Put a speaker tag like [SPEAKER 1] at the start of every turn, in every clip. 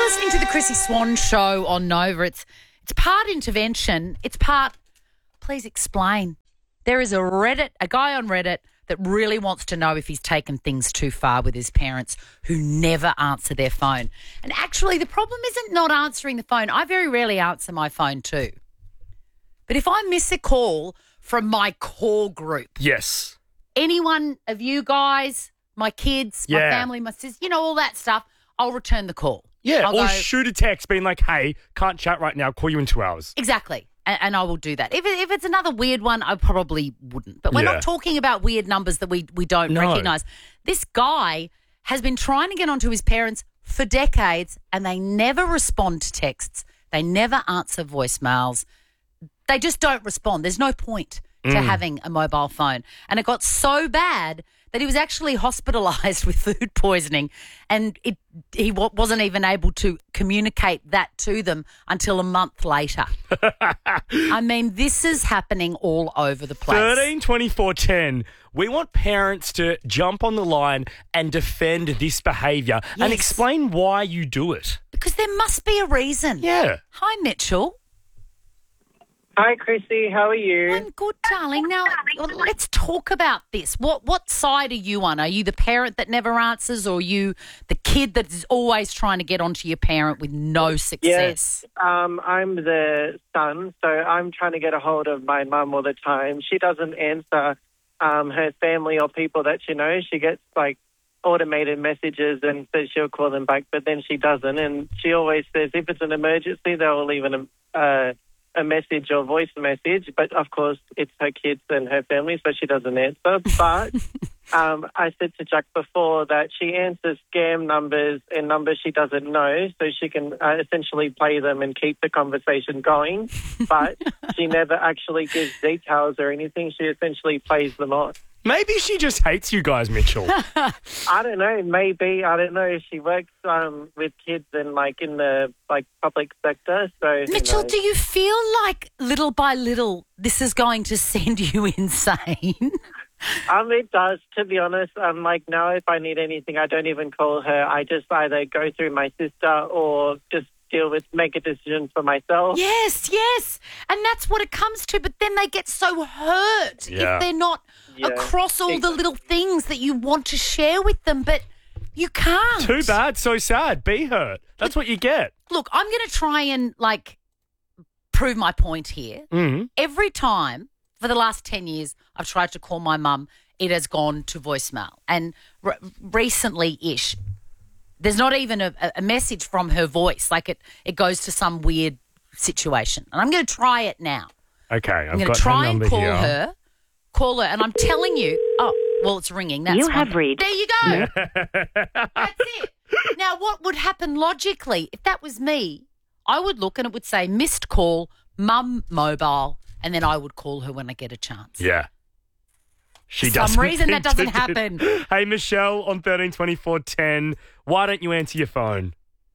[SPEAKER 1] listening to the Chrissy Swan Show on Nova. It's part intervention. It's part, please explain. There is a guy on Reddit that really wants to know if he's taken things too far with his parents who never answer their phone. And actually, the problem isn't not answering the phone. I very rarely answer my phone too. But if I miss a call from my core group.
[SPEAKER 2] Yes.
[SPEAKER 1] Anyone of you guys, my kids, my family, my sisters, all that stuff, I'll return the call.
[SPEAKER 2] Yeah, or shoot a text being like, hey, can't chat right now, call you in 2 hours.
[SPEAKER 1] Exactly. And I will do that. If it's another weird one, I probably wouldn't. But we're not talking about weird numbers that we don't recognise. This guy has been trying to get onto his parents for decades and they never respond to texts. They never answer voicemails. They just don't respond. There's no point to having a mobile phone. And it got so bad that he was actually hospitalised with food poisoning and he wasn't even able to communicate that to them until a month later. I mean, this is happening all over the place.
[SPEAKER 2] 13 24 10. We want parents to jump on the line and defend this behaviour and explain why you do it.
[SPEAKER 1] Because there must be a reason.
[SPEAKER 2] Yeah.
[SPEAKER 1] Hi, Mitchell.
[SPEAKER 3] Hi, Chrissy. How are you?
[SPEAKER 1] I'm good, darling. Now, let's talk about this. What side are you on? Are you the parent that never answers or are you the kid that is always trying to get onto your parent with no success?
[SPEAKER 3] Yes, I'm the son, so I'm trying to get a hold of my mum all the time. She doesn't answer her family or people that she knows. She gets, automated messages and says she'll call them back, but then she doesn't. And she always says if it's an emergency, they'll leave a message or voice message, but of course it's her kids and her family, so she doesn't answer. But I said to Jack before that she answers scam numbers and numbers she doesn't know, so she can essentially play them and keep the conversation going, but she never actually gives details or anything. She essentially plays them on.
[SPEAKER 2] Maybe she just hates you guys, Mitchell.
[SPEAKER 3] I don't know. Maybe. I don't know. She works with kids in the public sector. So
[SPEAKER 1] Mitchell, do you feel like little by little this is going to send you insane?
[SPEAKER 3] It does, to be honest. Now if I need anything, I don't even call her. I just either go through my sister or just make a decision for myself.
[SPEAKER 1] Yes. And that's what it comes to. But then they get so hurt if they're not across all the little things that you want to share with them, but you can't.
[SPEAKER 2] Too bad, so sad. Be hurt. That's what you get.
[SPEAKER 1] Look, I'm going to try and, prove my point here.
[SPEAKER 2] Mm-hmm.
[SPEAKER 1] Every time for the last 10 years I've tried to call my mum, it has gone to voicemail. And recently-ish, there's not even a message from her voice. It goes to some weird situation. And I'm going to try it now.
[SPEAKER 2] Okay,
[SPEAKER 1] I'm going to try and call her, and I'm telling you, it's ringing. That's
[SPEAKER 4] you have reached.
[SPEAKER 1] There you go. That's it. Now, what would happen logically, if that was me, I would look and it would say missed call, mum mobile, and then I would call her when I get a chance.
[SPEAKER 2] Yeah.
[SPEAKER 1] For some reason that doesn't happen.
[SPEAKER 2] Hey, Michelle, on 13 24 10, why don't you answer your phone?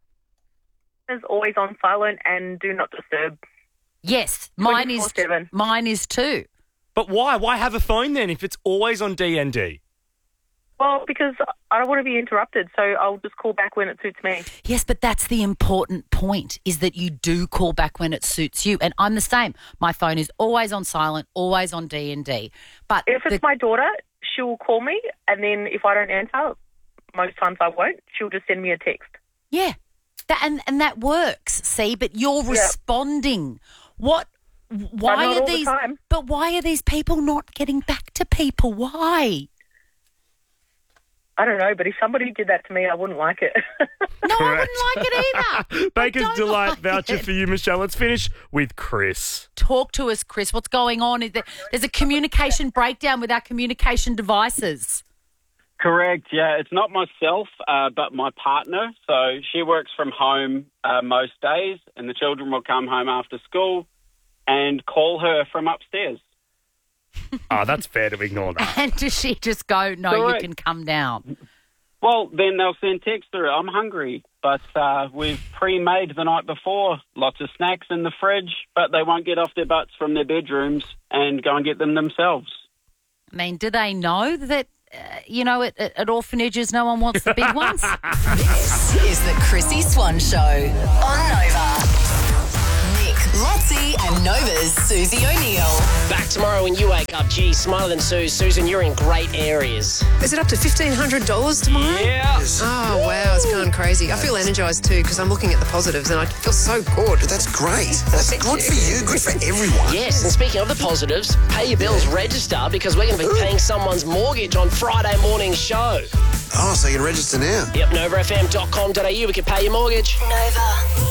[SPEAKER 4] It's always on silent and do not disturb.
[SPEAKER 1] Yes, mine
[SPEAKER 4] 24/7.
[SPEAKER 1] Mine is too.
[SPEAKER 2] But why? Why have a phone then if it's always on DND?
[SPEAKER 4] Well, because I don't want to be interrupted, so I'll just call back when it suits me.
[SPEAKER 1] Yes, but that's the important point, is that you do call back when it suits you. And I'm the same. My phone is always on silent, always on D&D. But
[SPEAKER 4] if it's my daughter, she'll call me, and then if I don't answer, most times I won't, she'll just send me a text.
[SPEAKER 1] Yeah, and that works, see, but you're responding. Why are these? But why are these people not getting back to people? Why?
[SPEAKER 4] I don't know, but if somebody did that to me, I wouldn't like it.
[SPEAKER 1] No, I wouldn't like it either.
[SPEAKER 2] Baker's Delight voucher for you, Michelle. Let's finish with Chris.
[SPEAKER 1] Talk to us, Chris. What's going on? There's a communication breakdown with our communication devices.
[SPEAKER 5] Correct, yeah. It's not myself, but my partner. So she works from home most days, and the children will come home after school and call her from upstairs.
[SPEAKER 2] Oh, that's fair to ignore that.
[SPEAKER 1] And does she just go, no,
[SPEAKER 5] Correct.
[SPEAKER 1] You can come down?
[SPEAKER 5] Well, then they'll send text through, I'm hungry, but we've pre-made the night before, lots of snacks in the fridge, but they won't get off their butts from their bedrooms and go and get them themselves.
[SPEAKER 1] I mean, do they know that, at orphanages no one wants the big ones?
[SPEAKER 6] This is the Chrissy Abby Swan Show on Nova. Nick, Lotzie and Nova's Susie O'Neill.
[SPEAKER 7] Back tomorrow when you wake up. Gee, smarter than Susan, you're in great areas.
[SPEAKER 8] Is it up to $1,500 tomorrow?
[SPEAKER 7] Yeah.
[SPEAKER 8] Oh, wow, it's going crazy. I feel energised too because I'm looking at the positives and I feel so good.
[SPEAKER 9] That's great. That's good for you, good for everyone.
[SPEAKER 7] Yes, and speaking of the positives, pay your bills, register, because we're going to be paying someone's mortgage on Friday morning's show.
[SPEAKER 9] Oh, so you can register now?
[SPEAKER 7] Yep, novafm.com.au. We can pay your mortgage.
[SPEAKER 6] Nova.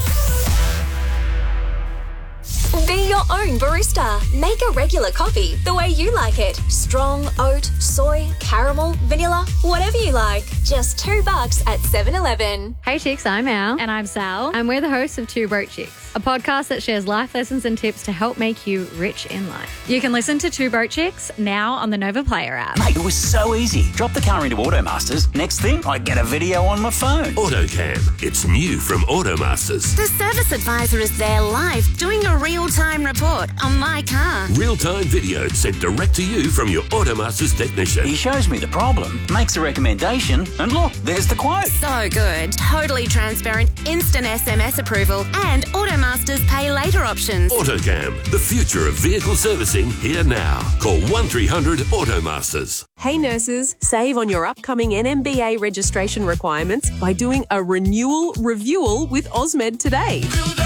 [SPEAKER 10] Be your own barista. Make a regular coffee the way you like it. Strong, oat, soy, caramel, vanilla, whatever you like. Just $2 at 7-Eleven.
[SPEAKER 11] Hey chicks, I'm Al.
[SPEAKER 12] And I'm Sal.
[SPEAKER 11] And we're the hosts of Two Broke Chicks, a podcast that shares life lessons and tips to help make you rich in life.
[SPEAKER 12] You can listen to Two Broke Chicks now on the Nova Player app.
[SPEAKER 13] Mate, it was so easy. Drop the car into Automasters. Next thing, I get a video on my phone.
[SPEAKER 14] AutoCam. It's new from Automasters.
[SPEAKER 15] The service advisor is there live doing a real-time report on my car.
[SPEAKER 14] Real-time video sent direct to you from your Automasters technician.
[SPEAKER 13] He shows me the problem, makes a recommendation, and look, there's the quote.
[SPEAKER 15] So good. Totally transparent, instant SMS approval, and Automasters pay later options.
[SPEAKER 14] AutoCam. The future of vehicle servicing here now. Call 1300 Automasters.
[SPEAKER 16] Hey nurses, save on your upcoming NMBA registration requirements by doing a renewal review with Osmed today.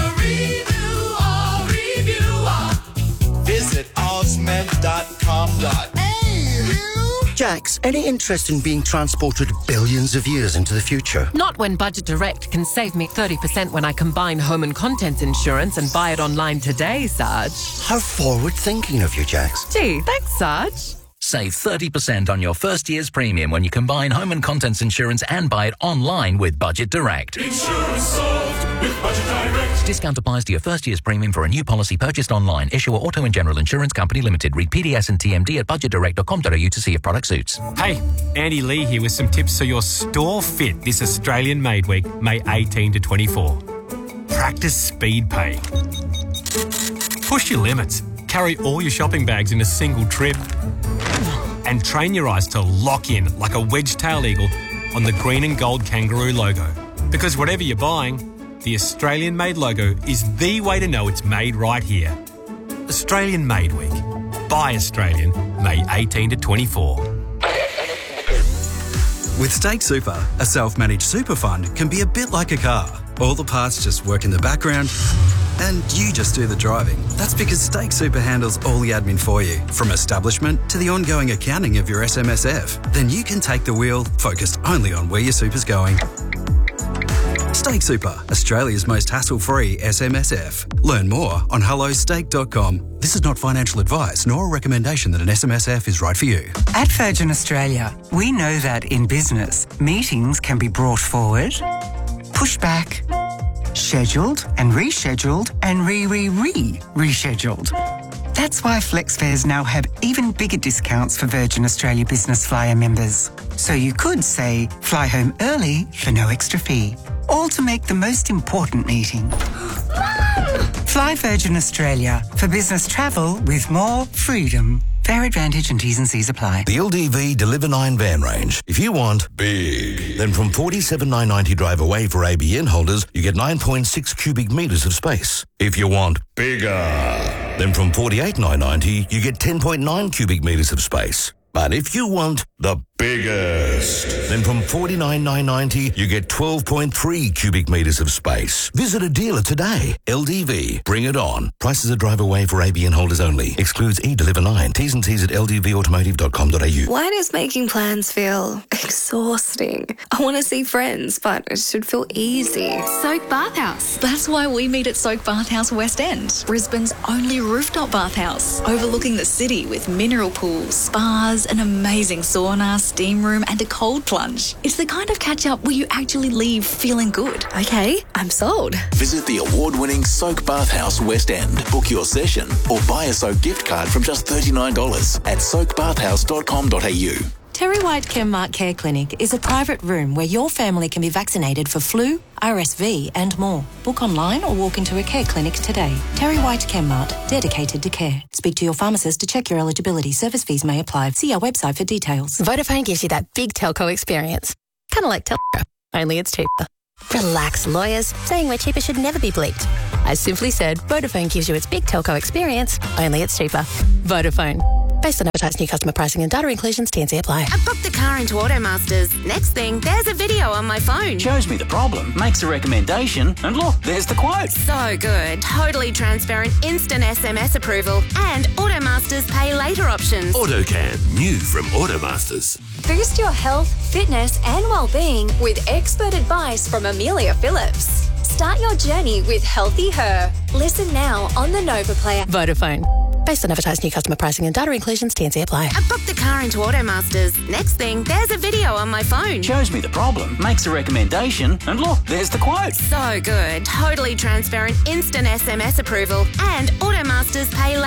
[SPEAKER 17] Visit osmed.com.au.
[SPEAKER 18] Jax, any interest in being transported billions of years into the future?
[SPEAKER 19] Not when Budget Direct can save me 30% when I combine home and contents insurance and buy it online today, Sarge.
[SPEAKER 18] How forward-thinking of you, Jax.
[SPEAKER 19] Gee, thanks, Sarge.
[SPEAKER 20] Save 30% on your first year's premium when you combine home and contents insurance and buy it online with Budget Direct.
[SPEAKER 14] Insurance solved with Budget Direct.
[SPEAKER 20] Discount applies to your first year's premium for a new policy purchased online. Issuer Auto and General Insurance Company Limited. Read PDS and TMD at budgetdirect.com.au to see if product suits.
[SPEAKER 21] Hey, Andy Lee here with some tips so your store fit this Australian Made Week, May 18 to 24. Practice speed paying. Push your limits. Carry all your shopping bags in a single trip. And train your eyes to lock in like a wedge-tailed eagle on the green and gold kangaroo logo. Because whatever you're buying, the Australian Made logo is the way to know it's made right here. Australian Made Week. Buy Australian, May 18 to 24.
[SPEAKER 22] With Stake Super, a self-managed super fund can be a bit like a car. All the parts just work in the background and you just do the driving. That's because Stake Super handles all the admin for you, from establishment to the ongoing accounting of your SMSF. Then you can take the wheel, focused only on where your super's going. Stake Super, Australia's most hassle-free SMSF. Learn more on hellostake.com. This is not financial advice nor a recommendation that an SMSF is right for you.
[SPEAKER 23] At Virgin Australia, we know that in business, meetings can be brought forward, pushed back, scheduled and rescheduled and rescheduled. That's why FlexFares now have even bigger discounts for Virgin Australia Business Flyer members. So you could say, fly home early for no extra fee. All to make the most important meeting. Fly Virgin Australia for business travel with more freedom. Fare advantage and T's and C's apply.
[SPEAKER 24] The LDV Deliver 9 van range. If you want big, then from $47,990 drive away for ABN holders, you get 9.6 cubic metres of space. If you want bigger, then from $48,990, you get 10.9 cubic metres of space. But if you want the biggest, then from $49,990, you get 12.3 cubic metres of space. Visit a dealer today. LDV. Bring it on. Prices are drive away for ABN holders only. Excludes eDeliver 9. T's and C's at ldvautomotive.com.au.
[SPEAKER 25] Why does making plans feel exhausting? I want to see friends, but it should feel easy.
[SPEAKER 26] Soak Bathhouse. That's why we meet at Soak Bathhouse West End, Brisbane's only rooftop bathhouse, overlooking the city with mineral pools, spas, an amazing sauna, steam room and a cold plunge. It's the kind of catch-up where you actually leave feeling good.
[SPEAKER 25] Okay, I'm sold.
[SPEAKER 27] Visit the award-winning Soak Bathhouse West End. Book your session or buy a Soak gift card from just $39 at soakbathhouse.com.au.
[SPEAKER 28] Terry White Chemmart Care Clinic is a private room where your family can be vaccinated for flu, RSV and more. Book online or walk into a care clinic today. Terry White Chemmart, dedicated to care. Speak to your pharmacist to check your eligibility. Service fees may apply. See our website for details.
[SPEAKER 29] Vodafone gives you that big telco experience. Kind of like Telstra, only it's cheaper.
[SPEAKER 1] Relax, lawyers. Saying we're cheaper should never be bleeped. I simply said Vodafone gives you its big telco experience, only it's cheaper. Vodafone. Based on advertised new customer pricing and data inclusions, T&C apply.
[SPEAKER 15] I booked the car into Automasters. Next thing, there's a video on my phone.
[SPEAKER 13] Shows me the problem, makes a recommendation, and look, there's the quote.
[SPEAKER 15] So good. Totally transparent, instant SMS approval, and Automasters pay later options.
[SPEAKER 14] AutoCan, new from Automasters.
[SPEAKER 10] Boost your health, fitness, and well-being with expert advice from Amelia Phillips. Start your journey with Healthy Her. Listen now on the Nova Player.
[SPEAKER 1] Vodafone. Based on advertised new customer pricing and data inclusions, T&C apply.
[SPEAKER 15] I booked the car into Automasters. Next thing, there's a video on my phone.
[SPEAKER 13] Shows me the problem, makes a recommendation, and look, there's the quote.
[SPEAKER 15] So good. Totally transparent, instant SMS approval, and Automasters pay later.